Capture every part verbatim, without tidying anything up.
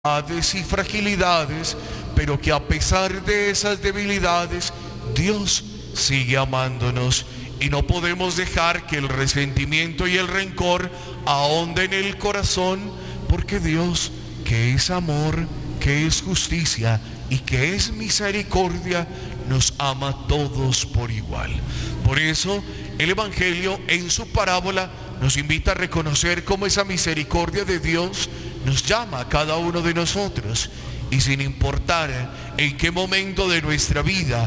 y fragilidades, pero que a pesar de esas debilidades, Dios sigue amándonos y no podemos dejar que el resentimiento y el rencor ahonden en el corazón, porque Dios, que es amor, que es justicia y que es misericordia, nos ama a todos por igual. Por eso el Evangelio en su parábola nos invita a reconocer cómo esa misericordia de Dios nos llama a cada uno de nosotros, y sin importar en qué momento de nuestra vida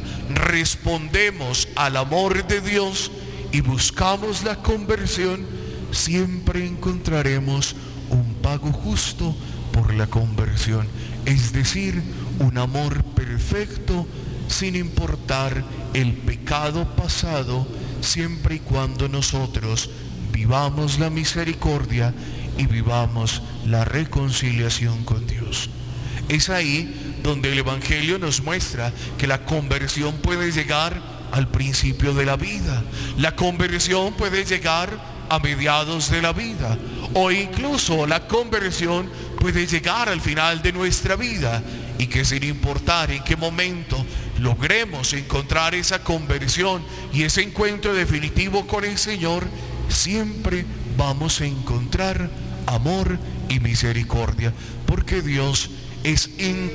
respondemos al amor de Dios y buscamos la conversión, siempre encontraremos un pago justo por la conversión, es decir, un amor perfecto sin importar el pecado pasado, siempre y cuando nosotros vivamos la misericordia y vivamos la reconciliación con Dios. Es ahí donde el Evangelio nos muestra que la conversión puede llegar al principio de la vida, la conversión puede llegar a mediados de la vida, o incluso la conversión puede llegar al final de nuestra vida, y que sin importar en qué momento logremos encontrar esa conversión y ese encuentro definitivo con el Señor, siempre vamos a encontrar amor y misericordia, porque Dios es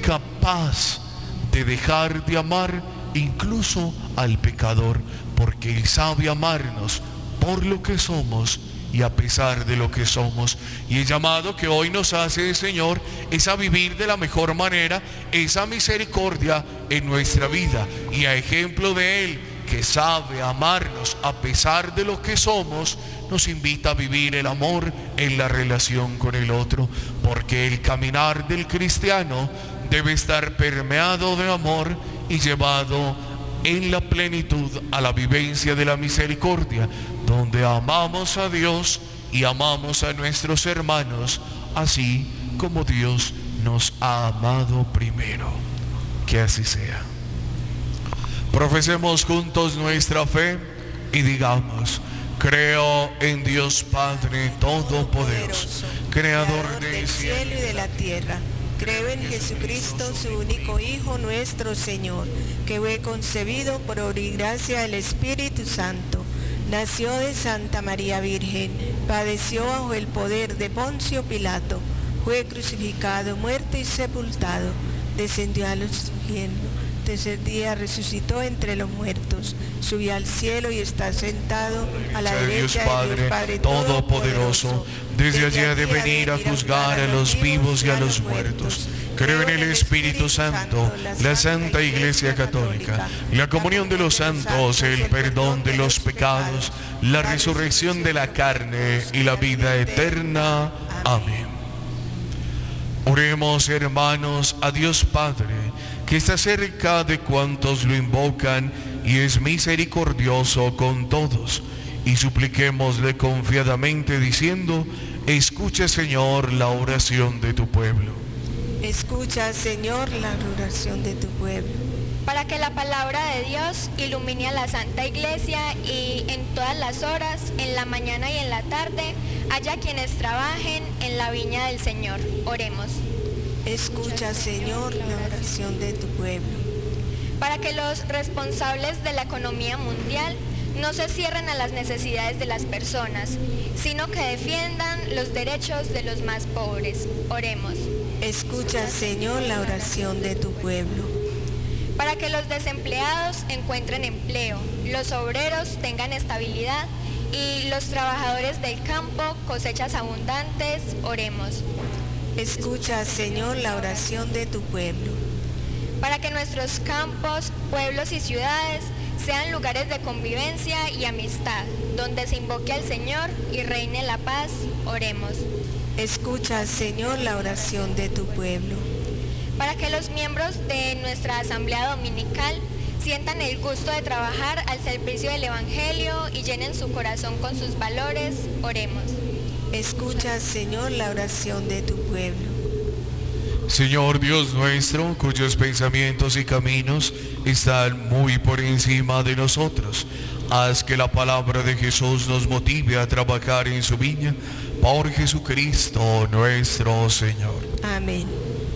incapaz de dejar de amar incluso al pecador, porque Él sabe amarnos por lo que somos y a pesar de lo que somos. Y el llamado que hoy nos hace el Señor es a vivir de la mejor manera esa misericordia en nuestra vida, y a ejemplo de Él, que sabe amarnos a pesar de lo que somos, nos invita a vivir el amor en la relación con el otro, porque el caminar del cristiano debe estar permeado de amor y llevado en la plenitud a la vivencia de la misericordia, donde amamos a Dios y amamos a nuestros hermanos, así como Dios nos ha amado primero. Que así sea. Profesemos juntos nuestra fe y digamos: creo en Dios Padre Todopoderoso, Creador del cielo y de la tierra. Creo en Jesucristo, su único Hijo, nuestro Señor, que fue concebido por obra y gracia del Espíritu Santo. Nació de Santa María Virgen, padeció bajo el poder de Poncio Pilato, fue crucificado, muerto y sepultado, descendió a los cielos. Tercer día resucitó entre los muertos, subió al cielo y está sentado a la derecha de Dios Padre Todopoderoso. Desde allí ha de venir a juzgar a los vivos y a los muertos. Creo en el Espíritu Santo, la Santa Iglesia Católica, la comunión de los santos, el perdón de los pecados, la resurrección de la carne y la vida eterna. Amén. Oremos, hermanos, a Dios Padre, que está cerca de cuantos lo invocan y es misericordioso con todos, y supliquémosle confiadamente diciendo: escucha, Señor, la oración de tu pueblo. Escucha, Señor, la oración de tu pueblo. Para que la palabra de Dios ilumine a la Santa Iglesia y en todas las horas, en la mañana y en la tarde, haya quienes trabajen en la viña del Señor. Oremos. Escucha, Señor, la oración de tu pueblo. Para que los responsables de la economía mundial no se cierren a las necesidades de las personas, sino que defiendan los derechos de los más pobres. Oremos. Escucha, Señor, la oración de tu pueblo. Para que los desempleados encuentren empleo, los obreros tengan estabilidad y los trabajadores del campo cosechas abundantes. Oremos. Escucha, Señor, la oración de tu pueblo. Para que nuestros campos, pueblos y ciudades sean lugares de convivencia y amistad, donde se invoque al Señor y reine la paz. Oremos. Escucha, Señor, la oración de tu pueblo. Para que los miembros de nuestra asamblea dominical sientan el gusto de trabajar al servicio del Evangelio y llenen su corazón con sus valores. Oremos. Escucha, Señor, la oración de tu pueblo. Señor Dios nuestro, cuyos pensamientos y caminos están muy por encima de nosotros, haz que la palabra de Jesús nos motive a trabajar en su viña, por Jesucristo nuestro Señor. Amén.